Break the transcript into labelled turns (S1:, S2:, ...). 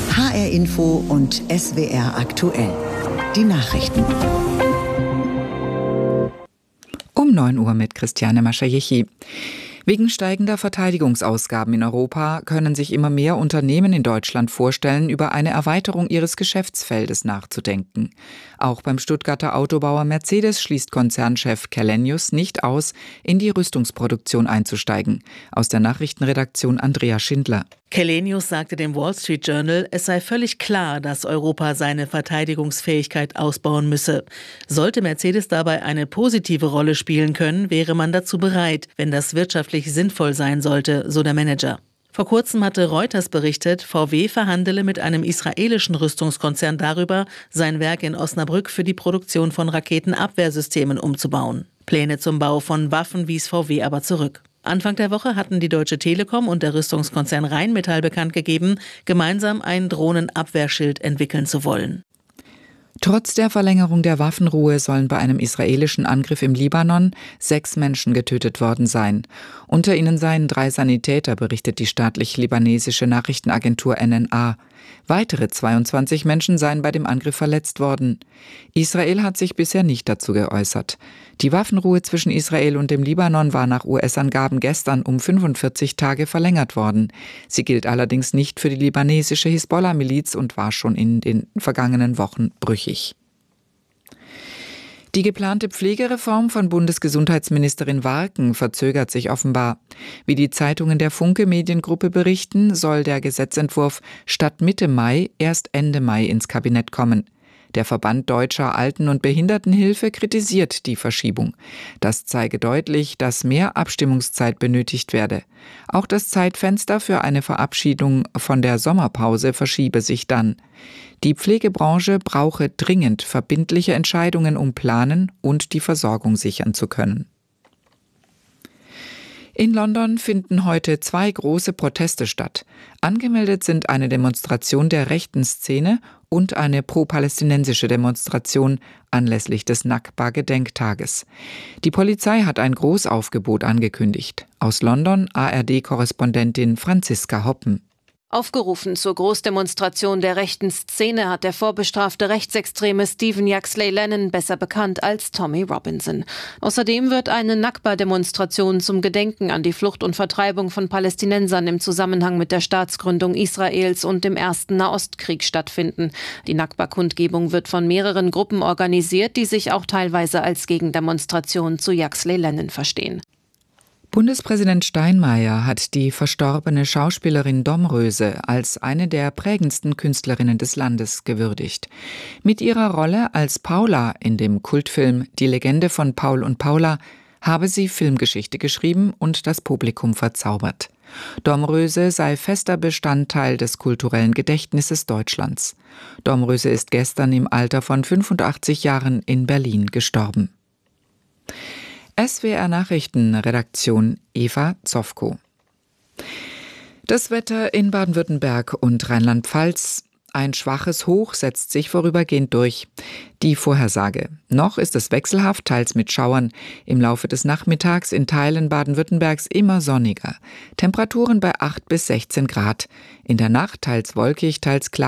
S1: HR Info und SWR aktuell. Die Nachrichten.
S2: Um 9 Uhr mit Christiane Maschajechi. Wegen steigender Verteidigungsausgaben in Europa können sich immer mehr Unternehmen in Deutschland vorstellen, über eine Erweiterung ihres Geschäftsfeldes nachzudenken. Auch beim Stuttgarter Autobauer Mercedes schließt Konzernchef Källenius nicht aus, in die Rüstungsproduktion einzusteigen. Aus der Nachrichtenredaktion Andrea Schindler.
S3: Källenius sagte dem Wall Street Journal, es sei völlig klar, dass Europa seine Verteidigungsfähigkeit ausbauen müsse. Sollte Mercedes dabei eine positive Rolle spielen können, wäre man dazu bereit, wenn das wirtschaftlich sinnvoll sein sollte, so der Manager. Vor kurzem hatte Reuters berichtet, VW verhandele mit einem israelischen Rüstungskonzern darüber, sein Werk in Osnabrück für die Produktion von Raketenabwehrsystemen umzubauen. Pläne zum Bau von Waffen wies VW aber zurück. Anfang der Woche hatten die Deutsche Telekom und der Rüstungskonzern Rheinmetall bekannt gegeben, gemeinsam ein Drohnenabwehrschild entwickeln zu wollen.
S2: Trotz der Verlängerung der Waffenruhe sollen bei einem israelischen Angriff im Libanon 6 Menschen getötet worden sein. Unter ihnen seien 3 Sanitäter, berichtet die staatlich-libanesische Nachrichtenagentur NNA. Weitere 22 Menschen seien bei dem Angriff verletzt worden. Israel hat sich bisher nicht dazu geäußert. Die Waffenruhe zwischen Israel und dem Libanon war nach US-Angaben gestern um 45 Tage verlängert worden. Sie gilt allerdings nicht für die libanesische Hisbollah-Miliz und war schon in den vergangenen Wochen brüchig. Die geplante Pflegereform von Bundesgesundheitsministerin Warken verzögert sich offenbar. Wie die Zeitungen der Funke Mediengruppe berichten, soll der Gesetzentwurf statt Mitte Mai erst Ende Mai ins Kabinett kommen. Der Verband Deutscher Alten- und Behindertenhilfe kritisiert die Verschiebung. Das zeige deutlich, dass mehr Abstimmungszeit benötigt werde. Auch das Zeitfenster für eine Verabschiedung von der Sommerpause verschiebe sich dann. Die Pflegebranche brauche dringend verbindliche Entscheidungen, um planen und die Versorgung sichern zu können. In London finden heute 2 große Proteste statt. Angemeldet sind eine Demonstration der rechten Szene und eine pro-palästinensische Demonstration anlässlich des Nakba-Gedenktages. Die Polizei hat ein Großaufgebot angekündigt. Aus London ARD-Korrespondentin Franziska Hoppen.
S4: Aufgerufen zur Großdemonstration der rechten Szene hat der vorbestrafte Rechtsextreme Stephen Yaxley Lennon, besser bekannt als Tommy Robinson. Außerdem wird eine Nakba-Demonstration zum Gedenken an die Flucht und Vertreibung von Palästinensern im Zusammenhang mit der Staatsgründung Israels und dem ersten Nahostkrieg stattfinden. Die Nakba-Kundgebung wird von mehreren Gruppen organisiert, die sich auch teilweise als Gegendemonstration zu Yaxley Lennon verstehen.
S2: Bundespräsident Steinmeier hat die verstorbene Schauspielerin Domröse als eine der prägendsten Künstlerinnen des Landes gewürdigt. Mit ihrer Rolle als Paula in dem Kultfilm Die Legende von Paul und Paula habe sie Filmgeschichte geschrieben und das Publikum verzaubert. Domröse sei fester Bestandteil des kulturellen Gedächtnisses Deutschlands. Domröse ist gestern im Alter von 85 Jahren in Berlin gestorben. SWR Nachrichten, Redaktion Eva Zofko. Das Wetter in Baden-Württemberg und Rheinland-Pfalz. Ein schwaches Hoch setzt sich vorübergehend durch. Die Vorhersage. Noch ist es wechselhaft, teils mit Schauern. Im Laufe des Nachmittags in Teilen Baden-Württembergs immer sonniger. Temperaturen bei 8 bis 16 Grad. In der Nacht teils wolkig, teils klar.